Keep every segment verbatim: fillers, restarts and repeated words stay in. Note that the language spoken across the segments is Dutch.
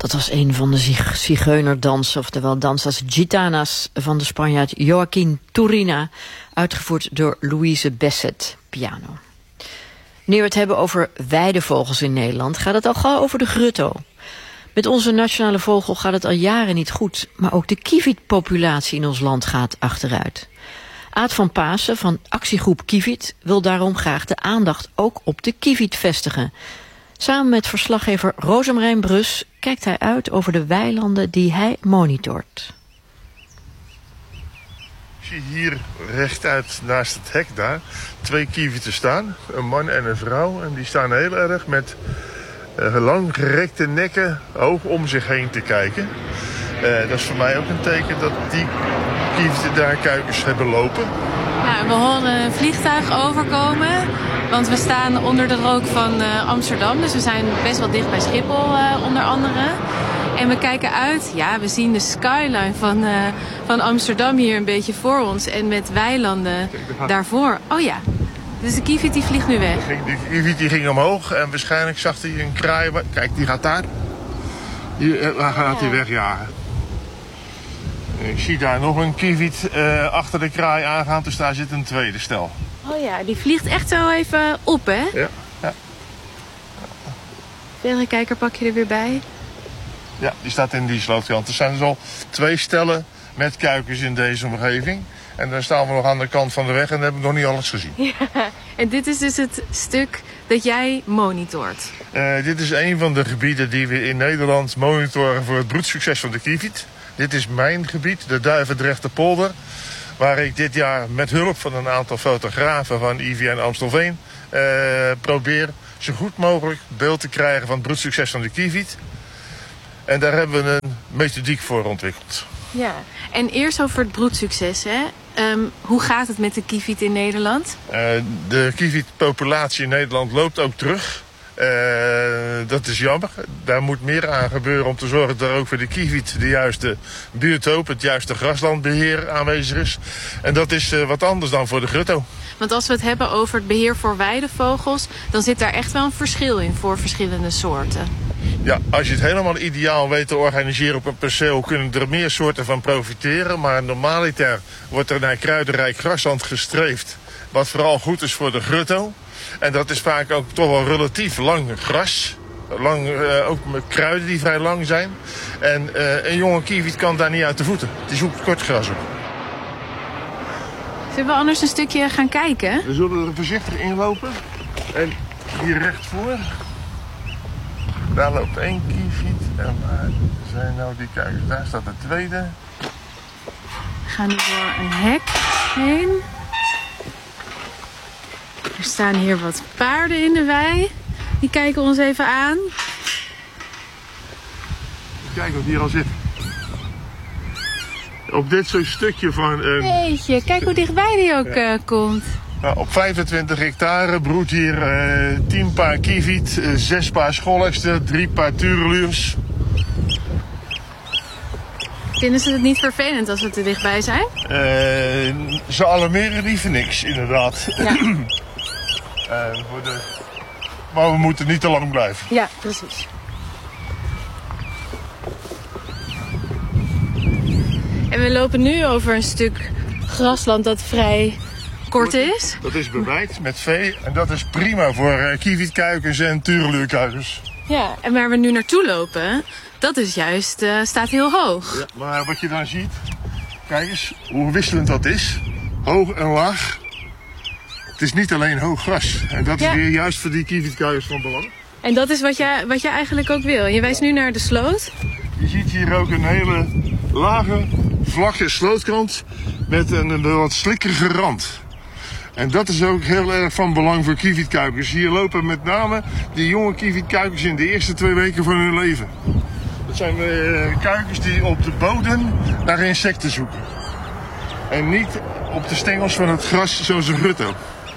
Dat was een van de zig- zigeunerdansen, oftewel dansas gitanas van de Spanjaard Joaquín Turina, uitgevoerd door Louise Besset, piano. Wanneer we het hebben over weidevogels in Nederland, gaat het al gauw over de grutto. Met onze nationale vogel gaat het al jaren niet goed, maar ook de kievietpopulatie in ons land gaat achteruit. Aad van Pasen van actiegroep Kieviet wil daarom graag de aandacht ook op de kieviet vestigen. Samen met verslaggever Rosemarijn Brus kijkt hij uit over de weilanden die hij monitort. Ik zie hier rechtuit naast het hek daar twee kievieten staan. Een man en een vrouw. En die staan heel erg met uh, lang gerekte nekken hoog om zich heen te kijken. Uh, dat is voor mij ook een teken dat die kievieten daar kuikens hebben lopen. Ja, we horen een vliegtuig overkomen, want we staan onder de rook van uh, Amsterdam. Dus we zijn best wel dicht bij Schiphol uh, onder andere. En we kijken uit, ja, we zien de skyline van, uh, van Amsterdam hier een beetje voor ons. En met weilanden Kijk, daarvoor. Oh ja, dus de kieviet die vliegt nu weg. De kieviet die ging omhoog en waarschijnlijk zag hij een kraai. Kijk, die gaat daar. Die uh, gaat hij wegjagen. Ik zie daar nog een kieviet uh, achter de kraai aangaan, dus daar zit een tweede stel. Oh ja, die vliegt echt zo even op, hè? Ja. ja. Verrekijker pak je er weer bij. Ja, die staat in die slootkant. Er zijn dus al twee stellen met kuikens in deze omgeving. En dan staan we nog aan de kant van de weg en hebben we nog niet alles gezien. Ja, en dit is dus het stuk dat jij monitort. Uh, dit is een van de gebieden die we in Nederland monitoren voor het broedsucces van de kieviet. Dit is mijn gebied, de Duivendrechter polder, waar ik dit jaar met hulp van een aantal fotografen van I V N Amstelveen uh, probeer zo goed mogelijk beeld te krijgen van het broedsucces van de kieviet. En daar hebben we een methodiek voor ontwikkeld. Ja, en eerst over het broedsucces, hè? Um, hoe gaat het met de kieviet in Nederland? Uh, de kievietpopulatie in Nederland loopt ook terug. Uh, dat is jammer. Daar moet meer aan gebeuren om te zorgen dat er ook voor de kieviet de juiste biotoop, het juiste graslandbeheer aanwezig is. En dat is uh, wat anders dan voor de grutto. Want als we het hebben over het beheer voor weidevogels, dan zit daar echt wel een verschil in voor verschillende soorten. Ja, als je het helemaal ideaal weet te organiseren op een perceel, kunnen er meer soorten van profiteren. Maar normaliter wordt er naar kruidenrijk grasland gestreefd, wat vooral goed is voor de grutto. En dat is vaak ook toch wel relatief lang gras. Lang, uh, ook met kruiden die vrij lang zijn. En uh, een jonge kieviet kan daar niet uit de voeten. Die zoekt kort gras op. Zullen we anders een stukje gaan kijken? We zullen er voorzichtig inlopen. En hier recht voor, daar loopt één kieviet. En waar zijn nou die kuikens? Daar staat de tweede. We gaan nu door een hek heen. Er staan hier wat paarden in de wei. Die kijken ons even aan. Kijk wat hier al zit. Op dit soort stukje van een... Jeetje, kijk hoe dichtbij die ook ja. uh, komt. Nou, op vijfentwintig hectare broedt hier uh, tien paar kieviet, uh, zes paar scholekster, drie paar tureluurs. Vinden ze het niet vervelend als we te dichtbij zijn? Uh, ze alarmeren liever niks, inderdaad. Ja. uh, voor de... Maar we moeten niet te lang blijven. Ja, precies. En we lopen nu over een stuk grasland dat vrij kort is. Dat is beweid met vee en dat is prima voor uh, kievietkuikens en tureluurkuikens. Ja, en waar we nu naartoe lopen, dat is juist, uh, staat heel hoog. Ja, maar wat je dan ziet, kijk eens hoe wisselend dat is. Hoog en laag. Het is niet alleen hoog gras. En dat is ja. weer juist voor die kievietkuikens van belang. En dat is wat jij, wat jij eigenlijk ook wil. Je wijst nu naar de sloot. Je ziet hier ook een hele lage, vlakke slootkant met een, een wat slikkerige rand. En dat is ook heel erg van belang voor kievietkuikens. Hier lopen met name die jonge kievietkuikens in de eerste twee weken van hun leven. Dat zijn uh, kuikens die op de bodem naar insecten zoeken. En niet op de stengels van het gras zoals een grutto.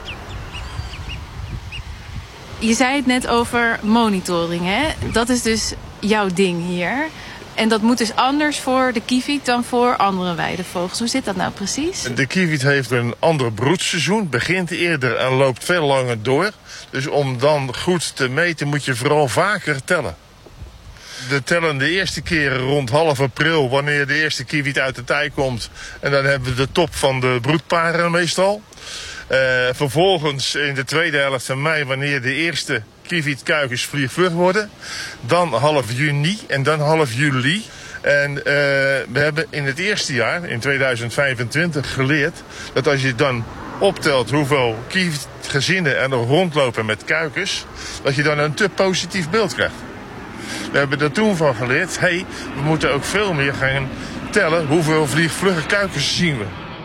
Je zei het net over monitoring, hè? Dat is dus jouw ding hier. En dat moet dus anders voor de kieviet dan voor andere weidevogels. Hoe zit dat nou precies? De kieviet heeft een ander broedseizoen, begint eerder en loopt veel langer door. Dus om dan goed te meten moet je vooral vaker tellen. We tellen de eerste keer rond half april, wanneer de eerste kieviet uit de tij komt. En dan hebben we de top van de broedparen meestal. Uh, vervolgens in de tweede helft van mei, wanneer de eerste kievietkuikens vliegvlug worden. Dan half juni en dan half juli. En uh, we hebben in het eerste jaar, in tweeduizend vijfentwintig, geleerd dat als je dan optelt hoeveel kievietgezinnen er nog rondlopen met kuikens, dat je dan een te positief beeld krijgt. We hebben er toen van geleerd, hé, hey, we moeten ook veel meer gaan tellen hoeveel vliegvlugge kuikens zien we.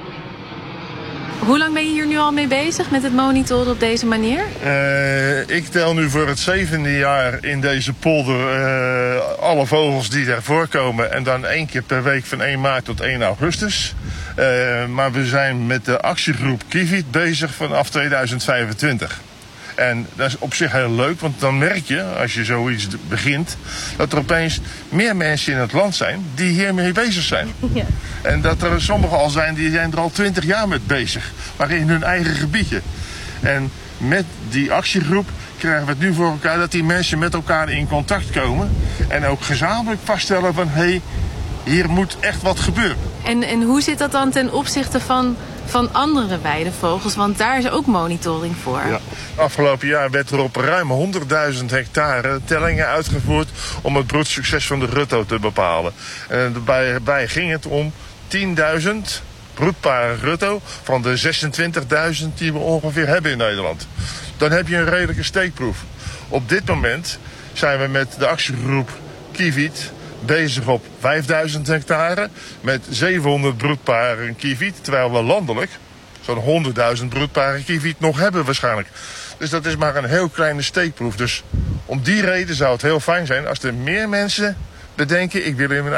Hoe lang ben je hier nu al mee bezig met het monitoren op deze manier? Uh, ik tel nu voor het zevende jaar in deze polder uh, alle vogels die er voorkomen. En dan één keer per week van één maart tot één augustus. Uh, maar we zijn met de actiegroep Kieviet bezig vanaf tweeduizend vijfentwintig. En dat is op zich heel leuk, want dan merk je, als je zoiets begint, dat er opeens meer mensen in het land zijn die hiermee bezig zijn. Ja. En dat er sommigen al zijn, die zijn er al twintig jaar mee bezig, maar in hun eigen gebiedje. En met die actiegroep krijgen we het nu voor elkaar dat die mensen met elkaar in contact komen. En ook gezamenlijk vaststellen van, hé, hey, hier moet echt wat gebeuren. En, en hoe zit dat dan ten opzichte van, van andere weidevogels? Want daar is ook monitoring voor. Ja. Afgelopen jaar werd er op ruim honderdduizend hectare tellingen uitgevoerd om het broedsucces van de rutto te bepalen. En daarbij ging het om tienduizend broedparen rutto van de zesentwintigduizend die we ongeveer hebben in Nederland. Dan heb je een redelijke steekproef. Op dit moment zijn we met de actiegroep Kieviet bezig op vijfduizend hectare met zevenhonderd broedparen kieviet, terwijl we landelijk zo'n honderdduizend broedparen kieviet nog hebben waarschijnlijk. Dus dat is maar een heel kleine steekproef. Dus om die reden zou het heel fijn zijn als er meer mensen bedenken, ik wil in mijn